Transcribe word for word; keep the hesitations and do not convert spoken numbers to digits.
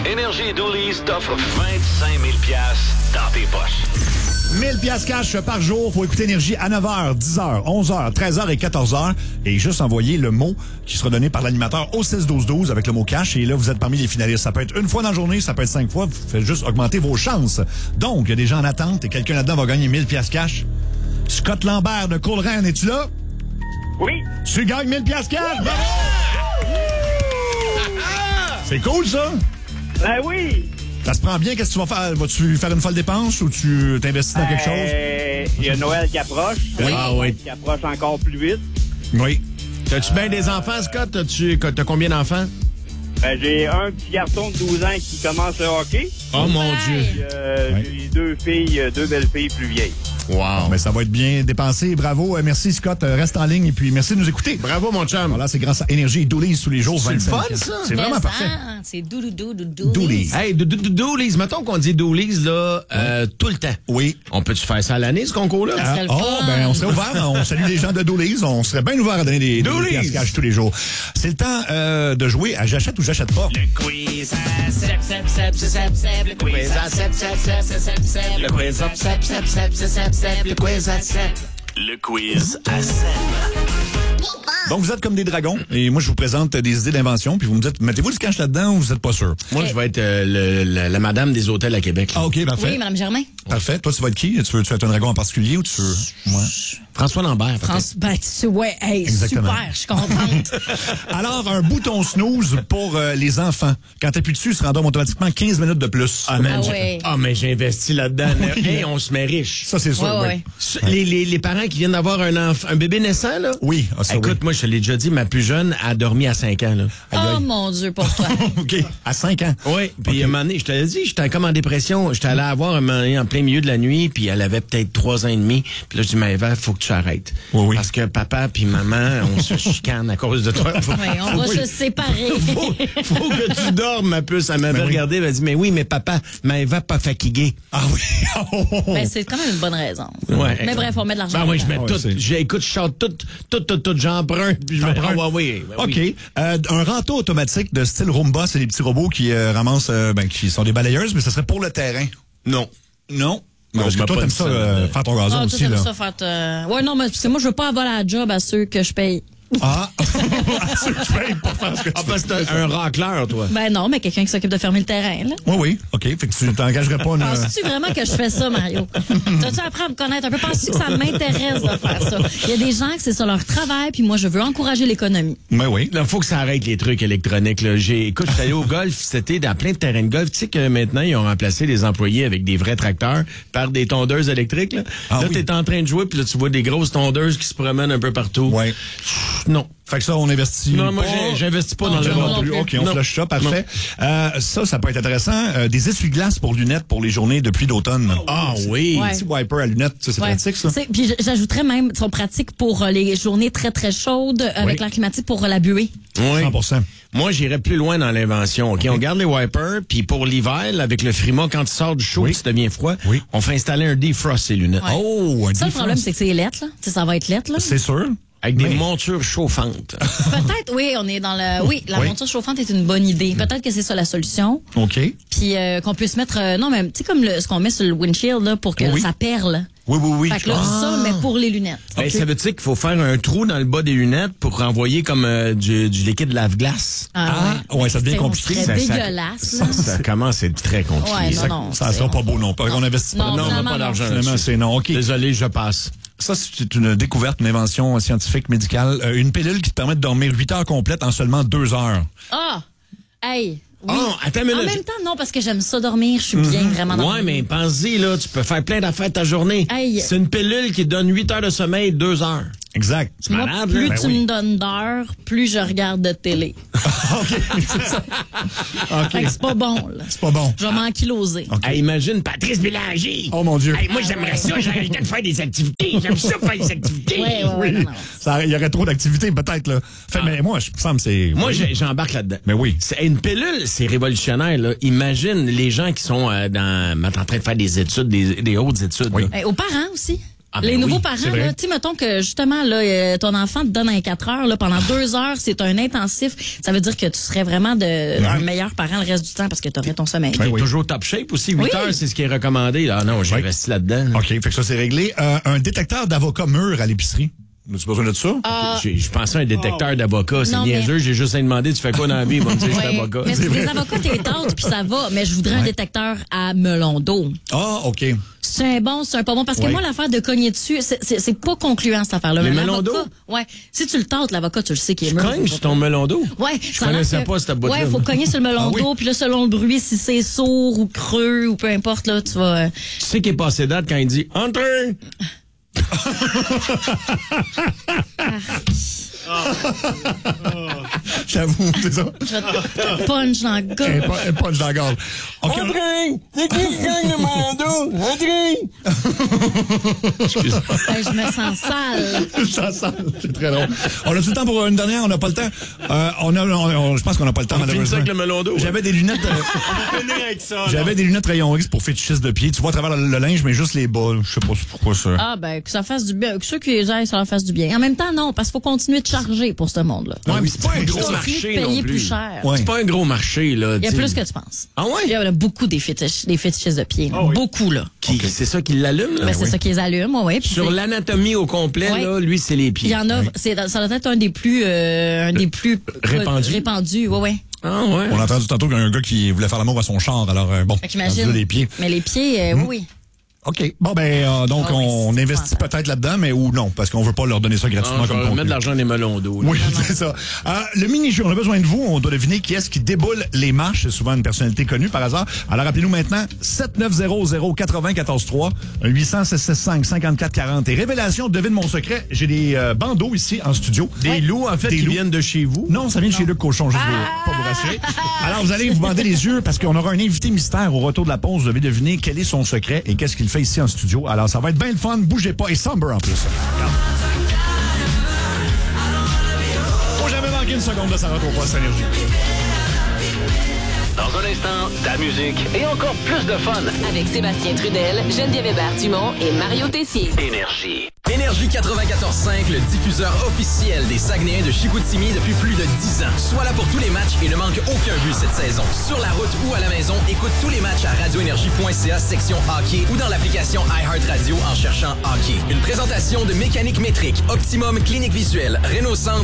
Énergie Doolies t'offre vingt-cinq mille dollars dans tes poches. mille piastres cash par jour. Faut écouter Énergie à neuf heures, dix heures, onze heures, treize heures et quatorze heures. Et juste envoyer le mot qui sera donné par l'animateur au six douze douze avec le mot cash. Et là, vous êtes parmi les finalistes. Ça peut être une fois dans la journée, ça peut être cinq fois. Vous faites juste augmenter vos chances. Donc, il y a des gens en attente et quelqu'un là-dedans va gagner mille piastres cash. Scott Lambert de Cool Ranch, es-tu là? Oui. Tu gagnes mille piastres cash! Bravo! C'est cool, ça? Ben oui. Ça se prend bien, qu'est-ce que tu vas faire? Vas-tu faire une folle dépense ou tu t'investis dans quelque chose? Euh, Il y a Noël qui approche. Oui. Ah oui. Qui approche encore plus vite. Oui. T'as-tu bien des enfants, Scott? T'as-tu, t'as combien d'enfants? Ben, j'ai un petit garçon de douze ans qui commence le hockey. Oh mon Dieu. Puis, euh, Ouais. j'ai deux filles, deux belles filles plus vieilles. Wow. Mais ça va être bien dépensé. Bravo. Euh, merci, Scott. Euh, Reste en ligne et puis merci de nous écouter. Bravo, mon chum. Voilà, c'est grâce à Énergie et Doolies tous les jours. C'est le vingt-cinq. fun, ça? C'est vraiment Mais parfait. ça, C'est doulou doulou doulou. Doolies. Hey, do- do- do- doolies. Mettons qu'on dit doolies, là, euh, tout le temps. Oui. On peut-tu faire ça à l'année, ce concours-là? Ça serait le Oh, fun. ben, on serait ouvert. On salue les gens de Doolies. On serait bien ouvert à donner des, des Doolies. piastres cash tous les jours. C'est le temps euh, de jouer à J'achète ou j'achète pas. Le quiz à sep, sep, sep, sep, sep, sep, le quiz à sep, sep, sep, sep, sep, sep, le quiz à sep, sep, sep, sep, sep, sep, le quiz à sep. Le quiz à Seb. Donc, vous êtes comme des dragons. Et moi, je vous présente des idées d'invention. Puis vous me dites, mettez-vous du cash là-dedans ou vous n'êtes pas sûr? Moi, je vais être euh, le- la, la madame des hôtels à Québec. là. Ah, OK, parfait. Oui, Mme Germain. Parfait. Toi, tu vas être qui? Tu veux, tu veux être un dragon en particulier ou tu veux... Ouais. François Lambert. peut-être. France, ben, tu sais, ouais, hey, Exactement. super, je suis contente. Alors, un bouton snooze pour euh, les enfants. Quand t'appuies dessus, il se rendort automatiquement quinze minutes de plus. Ah, man, Ah j'ai- ouais. ah, mais j'ai investi là-dedans. Oui. Hey, on se met riche. Ça, c'est sûr, Ouais, oui. ouais. Ce- Les, les, les parents qui viennent d'avoir un, enf- un bébé naissant, là? Oui, ah, ça, Écoute, oui. moi, je te l'ai déjà dit, ma plus jeune a dormi à cinq ans, là. Oh mon Dieu, pour toi. OK. À cinq ans. Oui, puis à un moment donné, je te l'ai dit, j'étais comme en dépression. J'étais allé la voir un moment donné en plein milieu de la nuit, puis elle avait peut-être trois ans et demi. Puis là, je dis, mais Eva, faut que tu arrêtes. Oui, oui. Parce que papa puis maman, on se chicane à cause de toi. Faut, Oui, on va oui. se séparer. Faut, faut que tu dormes, ma puce. Elle m'avait Ben oui. regardé, elle m'a dit, mais oui, mais papa, mais Eva pas fatiguée. Ah oui. Ben, c'est quand même une bonne raison. Ouais. Mais bref, on met de l'argent. Ben oui, je dedans. mets Ouais, tout. c'est- J'écoute, je chante tout, tout, tout, tout, Jean Brun. Puis je mets, Brun. ah, ouais, oui, ben OK. oui. Euh, un râteau automatique de style Roomba, c'est des petits robots qui euh, ramassent, euh, ben, qui sont des balayeuses, mais ça serait pour le terrain. Non. Non. Non, Parce je que m'as toi, pas t'aimes dit ça, ça, euh, mais- faire ton gazon Ah, toi, aussi, t'aimes là. ça faire... te- Ouais, non, mais parce que moi, je veux pas avoir la job à ceux que je paye. Ah! C'est vrai, pour faire ce que tu Ah, fais. parce que t'es un racleur, toi. Ben non, mais quelqu'un qui s'occupe de fermer le terrain, là. Oui, oui. OK. Fait que tu t'engagerais pas une... Penses-tu vraiment que je fais ça, Mario? T'as-tu appris à me connaître un peu? Penses-tu que ça m'intéresse de faire ça? Il y a des gens que c'est ça leur travail, puis moi, je veux encourager l'économie. Mais oui. Il faut que ça arrête les trucs électroniques. Là. J'ai, écoute, je suis allé au golf cet été dans plein de terrains de golf. Tu sais que maintenant, ils ont remplacé les employés avec des vrais tracteurs par des tondeuses électriques. Là, Ah là oui. t'es en train de jouer, puis là, tu vois des grosses tondeuses qui se promènent un peu partout. Ouais. Non. Fait que ça, on investit Non, moi, pas. j'ai- j'investis pas Non, dans le je Non, non monde. plus. plus. OK, on Non. flush ça, parfait. Euh, ça, ça peut être intéressant. Euh, des essuie-glaces pour lunettes pour les journées de pluie d'automne. Ah oui. Ouais. Petit wiper à lunettes, ça, c'est Ouais. pratique, ça? C'est- Puis j- j'ajouterais même, ils sont pratiques pour euh, les journées très, très chaudes, euh, avec l'air climatique pour euh, la buée. Oui. cent pour cent. Moi, j'irais plus loin dans l'invention. OK, on garde les wipers, puis pour l'hiver, là, avec le Frima, quand tu sors du chaud, Oui. tu deviens froid, Oui. on fait installer un defrost, ces lunettes. Ouais. Oh, un Ça, le defrost. problème, c'est que c'est lettre, là. Tu sais, ça va être lettre, là. C'est sûr. Avec des Mais- montures chauffantes. Peut-être, oui, on est dans le... Oui, la Oui. monture chauffante est une bonne idée. Peut-être que c'est ça la solution. OK. Puis euh, qu'on puisse mettre... euh, non, mais tu sais, comme le, ce qu'on met sur le windshield, là, pour que Oui. ça perle. Oui, oui, oui. Fait que là, Ah. ça, mais pour les lunettes. Ben, ça veut dire qu'il faut faire un trou dans le bas des lunettes pour renvoyer comme euh, du, du liquide lave-glace. Ah, ouais, ça devient C'est- compliqué. on Ça- serait ça- dégueulasse, Ça, là. ça commence à être très compliqué. Ouais, non, Ça, non. ça c'est- sera pas beau non pas. On investit pas Non, là-dedans. Non, on n'a finalement, pas non. d'argent Finalement, là-dessus. c'est non. OK. Désolé, je passe. Ça, c'est une découverte, une invention scientifique, médicale. Euh, une pilule qui te permet de dormir huit heures complètes en seulement deux heures. Ah! Hey! Oui. Oh, attends une En minute. même temps, non, parce que j'aime ça dormir. Je suis bien, vraiment dans Ouais, mais pense-y, là, tu peux faire plein d'affaires ta journée. Hey. C'est une pilule qui donne huit heures de sommeil, deux heures. Exact. C'est Moi, malade, plus là. tu Ben oui. me donnes d'heures, plus je regarde de télé. OK, c'est ça. OK. Fait que c'est pas bon, là. C'est pas bon. Je vais m'enquiloser. Hey, imagine Patrice Bélanger. Oh, mon Dieu. Hey, moi, j'aimerais ça, j'aurais le temps de faire des activités. J'aime ça faire des activités. Ouais, ouais, ouais, non, non. Ça, il y aurait trop d'activités, peut-être, là. Fait, mais moi, je me semble que c'est... Moi, oui. j'ai- j'embarque là-dedans. Mais oui. C'est une pilule, c'est révolutionnaire, là. Imagine les gens qui sont euh, dans, en train de faire des études, des, des hautes études. Oui. là. Hey, aux parents aussi. Ah, ben les oui, nouveaux c'est parents, vrai. là, tu sais, mettons que justement, là, euh, ton enfant te donne un quatre heures, là, pendant deux heures, c'est un intensif. Ça veut dire que tu serais vraiment de, un meilleur parent le reste du temps parce que tu aurais ton sommeil. Ben oui. Toujours top shape aussi. huit Oui. heures, c'est ce qui est recommandé. Ah non, j'ai Oui. resté là-dedans. OK, fait que ça, c'est réglé. Euh, un détecteur d'avocat mûr à l'épicerie. As-tu besoin de ça? J'ai- Je pensais à un détecteur d'avocat. C'est Non, mais- niaiseux. J'ai juste à lui demander, tu fais quoi dans la vie? Il va me dire, je suis Ouais. avocat. Mais C'est c'est vrai. des avocats, t'es tente, puis ça va. Mais je voudrais un détecteur à melon d'eau. Ah, OK. C'est un bon, c'est un pas bon. Parce que Ouais. moi, l'affaire de cogner dessus, c'est- c'est c'est pas concluant, cette affaire-là. Les Mais melons l'avocat, d'eau? Ouais. Si tu le tentes, l'avocat, tu le sais qu'il est Tu mûr. cognes sur ton melon d'eau? Ouais, Je ça a l'air connaissais que- pas cette boîte-là. Ouais, faut cogner sur le melon Ah oui? d'eau, puis là, selon le bruit, si c'est sourd ou creux ou peu importe, là, tu vas. euh, Tu sais qu'il est passé date quand il dit « Entrez! » J'avoue, c'est ça. Je vais te punch dans le Un gars. po- un punch dans la gorge. OK. Entrez! C'est qui qui gagne le melon d'eau? Entrez! Excuse-moi. Ben, je me sens sale. Ça, ça, c'est très long. On a tout le temps pour une dernière, on n'a pas le temps. Euh, on a, on- on- je pense qu'on n'a pas le temps, On finit ça malheureusement. avec le melon d'eau. J'avais des lunettes. euh, avec ça. J'avais des lunettes rayon X pour fétichistes de pied. Tu vois à travers le, le linge, mais juste les bas. Je sais pas pourquoi ça. Ah, ben, que ça fasse du bien. Que ceux qui les aillent, ça leur fasse du bien. En même temps, non, parce qu'il faut continuer de charger pour ce monde-là. Ouais, mais c'est pas un Continue gros Continue marché de payer non plus. plus cher. Ouais. C'est pas un gros marché, là. Il y a tu sais. plus que tu penses. Ah ouais? Il y a beaucoup des, fétiches, des fétichistes de pieds. Beaucoup, là. Qui- C'est ça qui l'allume, là? Ben, c'est ça qui les allume, ouais, ouais. Puis Sur c'est- l'anatomie au complet, Ouais. là, lui, c'est les pieds. il y en a, c'est, ça doit être un des plus, euh, un des plus Répandu. répandus, ouais, ouais. Ah ouais? On a entendu tantôt qu'il y a un gars qui voulait faire l'amour à son char. Alors, euh, bon, Fait qu'imagine. rendu là, les pieds. Mais les pieds, euh, oui, oui. OK. Bon, ben, euh, donc, Ah oui, on c'est investit épouvantable. peut-être là-dedans, mais ou non, parce qu'on veut pas leur donner ça Ah, gratuitement je comme vais contenu. mettre de l'argent dans les melons d'eau. là. Oui, c'est ça. Euh, le mini-jeu, on a besoin de vous. On doit deviner qui est-ce qui déboule les marches. C'est souvent une personnalité connue par hasard. Alors, appelez-nous maintenant sept neuf zéro zéro quatre zéro un quatre trois, huit cents six cent soixante-cinq cinquante-quatre quarante. Et révélation, devine mon secret. J'ai des euh, bandeaux ici en studio. Des loups, en fait, Des qui loups. viennent de chez vous. Non, ça vient de chez Luc Cochon, juste pour pas vous rassurer. Alors, vous allez vous bander les yeux parce qu'on aura un invité mystère au retour de la pause. Vous devez deviner quel est son secret et qu'est-ce qu'il fait ici en studio. Alors, ça va être bien le fun. Bougez pas. Et sombre en plus. Regarde. Faut jamais manquer une seconde de sa rentre au poste énergie. Dans un instant, de la musique et encore plus de fun. Avec Sébastien Trudel, Geneviève Hébert-Dumont et Mario Tessier. Énergie. Énergie quatre-vingt-quatorze cinq, le diffuseur officiel des Saguenayens de Chicoutimi depuis plus de dix ans. Sois là pour tous les matchs et ne manque aucun but cette saison. Sur la route ou à la maison, écoute tous les matchs à radioénergie point c a section hockey ou dans l'application iHeartRadio en cherchant hockey. Une présentation de Mécanique Métrique, Optimum Clinique Visuelle, Renault Centre